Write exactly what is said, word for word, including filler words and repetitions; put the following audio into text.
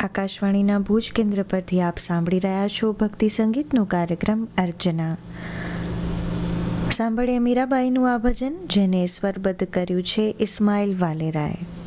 આકાશવાણીના ભુજ કેન્દ્ર પરથી આપ સાંભળી રહ્યા છો ભક્તિ સંગીતનો કાર્યક્રમ અર્ચના. સાંભળીએ મીરાબાઈનું આ ભજન, જેને સ્વરબદ્ધ કર્યું છે ઇસ્માઇલ વાલેરાએ.